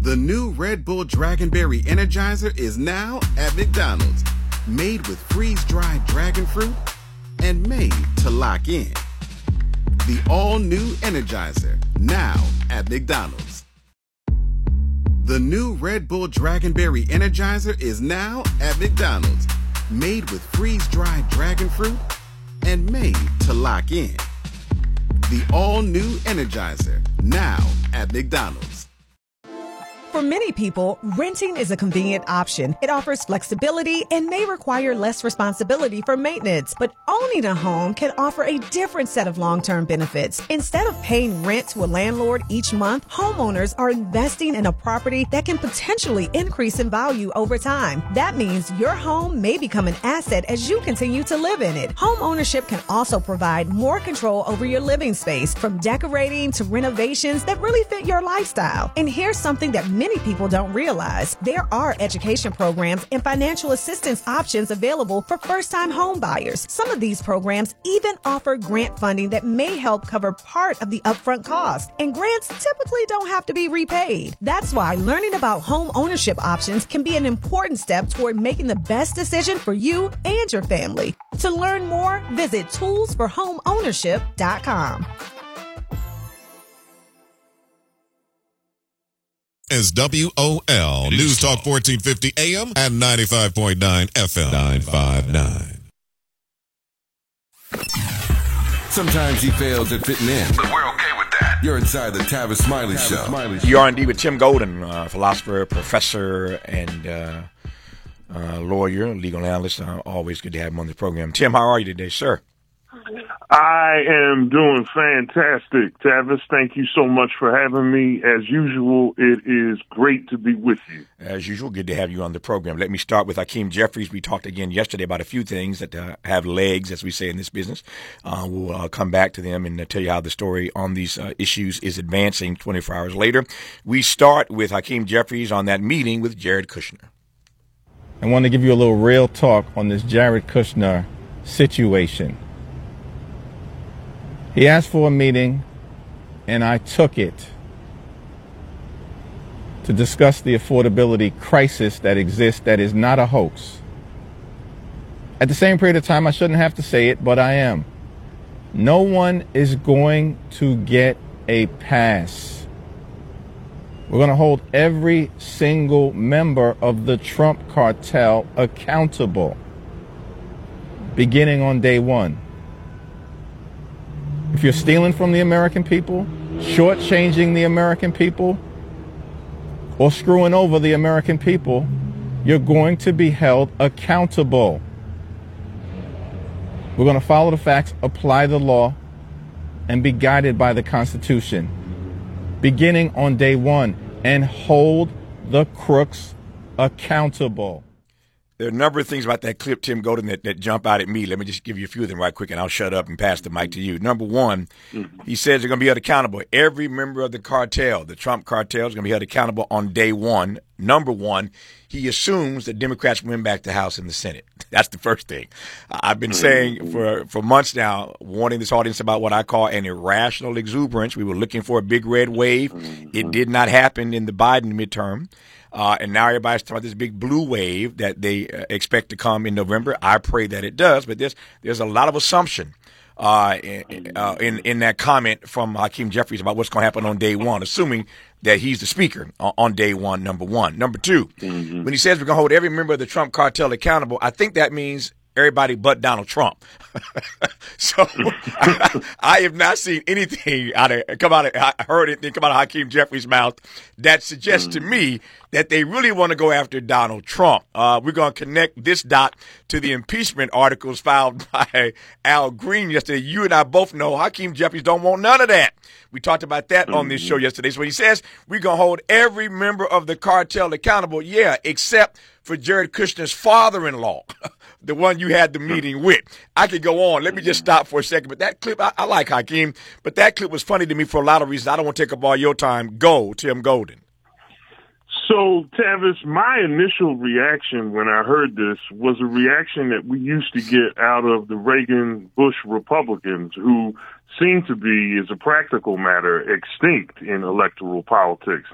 The new Red Bull Dragonberry Energizer is now at McDonald's. Made with freeze-dried dragon fruit and made to lock in. The all-new Energizer, now at McDonald's. The new Red Bull Dragonberry Energizer is now at McDonald's. Made with freeze-dried dragon fruit and made to lock in. The all-new Energizer, now at McDonald's. For many people, renting is a convenient option. It offers flexibility and may require less responsibility for maintenance. But owning a home can offer a different set of long-term benefits. Instead of paying rent to a landlord each month, homeowners are investing in a property that can potentially increase in value over time. That means your home may become an asset as you continue to live in it. Home ownership can also provide more control over your living space, from decorating to renovations that really fit your lifestyle. And here's something that many people don't realize. There are education programs and financial assistance options available for first-time home buyers. Some of these programs even offer grant funding that may help cover part of the upfront cost. And grants typically don't have to be repaid. That's why learning about home ownership options can be an important step toward making the best decision for you and your family. To learn more, visit toolsforhomeownership.com. Is WOL News Talk 1450 AM and 95.9 FM 959. Sometimes you fail at fitting in, but we're okay with that. You're inside the Tavis Smiley Show. You are indeed with Tim Golden, philosopher, professor, and lawyer, legal analyst. Always good to have him on the program. Tim, how are you today, sir? I am doing fantastic, Tavis. Thank you so much for having me. As usual, it is great to be with you. As usual, good to have you on the program. Let me start with Hakeem Jeffries. We talked again yesterday about a few things that have legs, as we say in this business. We'll come back to them and tell you how the story on these issues is advancing 24 hours later. We start with Hakeem Jeffries on that meeting with Jared Kushner. I want to give you a little real talk on this Jared Kushner situation. He asked for a meeting, and I took it to discuss the affordability crisis that exists that is not a hoax. At the same period of time, I shouldn't have to say it, but I am. No one is going to get a pass. We're going to hold every single member of the Trump cartel accountable, beginning on day one. If you're stealing from the American people, shortchanging the American people, or screwing over the American people, you're going to be held accountable. We're going to follow the facts, apply the law, and be guided by the Constitution, beginning on day one, and hold the crooks accountable. There are a number of things about that clip, Tim Golden, that jump out at me. Let me just give you a few of them right quick, and I'll shut up and pass the mic to you. Number one, he says they're going to be held accountable. Every member of the cartel, the Trump cartel, is going to be held accountable on day one. Number one, he assumes that Democrats win back the House and the Senate. That's the first thing. I've been saying for months now, warning this audience about what I call an irrational exuberance. We were looking for a big red wave. It did not happen in the Biden midterm. And now everybody's talking about this big blue wave that they expect to come in November. I pray that it does, but there's a lot of assumption in that comment from Hakeem Jeffries about what's going to happen on day one, assuming that he's the speaker on day one, number one. Number two, when he says we're going to hold every member of the Trump cartel accountable, I think that means everybody but Donald Trump. So I have not seen anything come out of Hakeem Jeffries' mouth that suggests to me that they really want to go after Donald Trump. We're going to connect this dot to the impeachment articles filed by Al Green yesterday. You and I both know Hakeem Jeffries don't want none of that. We talked about that on this show yesterday. So when he says we're going to hold every member of the cartel accountable, yeah, except for Jared Kushner's father-in-law, the one you had the meeting with. I could go on. Let me just stop for a second. But that clip, I like Hakeem, but that clip was funny to me for a lot of reasons. I don't want to take up all your time. Go, Tim Golden. So, Tavis, my initial reaction when I heard this was a reaction that we used to get out of the Reagan-Bush Republicans who seem to be, as a practical matter, extinct in electoral politics.